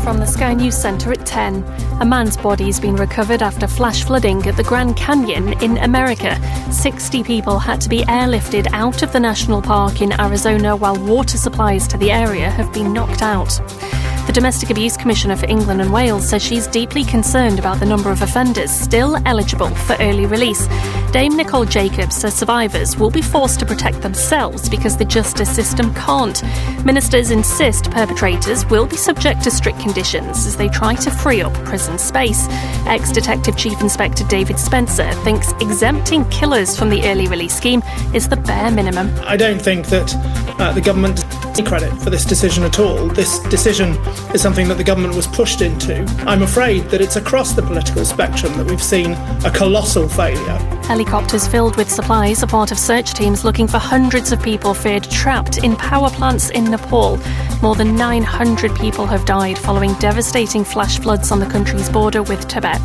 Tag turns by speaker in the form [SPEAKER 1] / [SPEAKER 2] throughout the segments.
[SPEAKER 1] from the Sky News Centre at 10. A man's body has been recovered after flash flooding at the Grand Canyon in America. 60 people had to be airlifted out of the national park in Arizona while water supplies to the area have been knocked out. The Domestic Abuse Commissioner for England and Wales says she's deeply concerned about the number of offenders still eligible for early release. Dame Nicole Jacobs says survivors will be forced to protect themselves because the justice system can't. Ministers insist perpetrators will be subject to strict conditions as they try to free up prison space. Ex-Detective Chief Inspector David Spencer thinks exempting killers from the early release scheme is the bare minimum.
[SPEAKER 2] I don't think that the government deserves any credit for this decision at all. This decision is something that the government was pushed into. I'm afraid that it's across the political spectrum that we've seen a colossal failure.
[SPEAKER 1] Helicopters filled with supplies are part of search teams looking for hundreds of people feared trapped in power plants in Nepal. More than 900 people have died following devastating flash floods on the country's border with Tibet.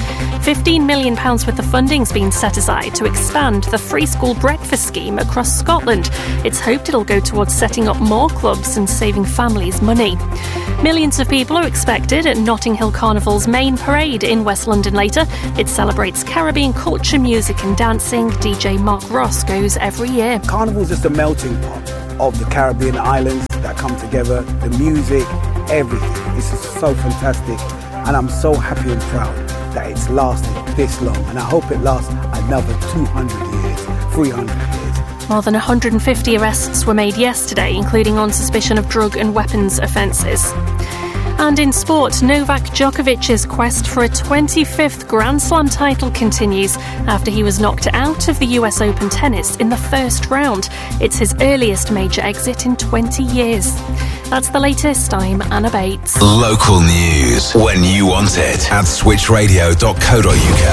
[SPEAKER 1] £15 million worth of funding's been set aside to expand the free school breakfast scheme across Scotland. It's hoped it'll go towards setting up more clubs and saving families money. Millions of people are expected at Notting Hill Carnival's main parade in West London later. It celebrates Caribbean culture, music and dancing. DJ Mark Ross goes every year.
[SPEAKER 3] Carnival's just a melting pot of the Caribbean islands that come together, the music, everything. It's just so fantastic and I'm so happy and proud that it's lasted this long and I hope it lasts another 200 years, 300 years.
[SPEAKER 1] More than 150 arrests were made yesterday, including on suspicion of drug and weapons offences. And in sport, Novak Djokovic's quest for a 25th Grand Slam title continues after he was knocked out of the US Open tennis in the first round. It's his earliest major exit in 20 years. That's the latest. I'm Anna Bates.
[SPEAKER 4] Local news when you want it at switchradio.co.uk.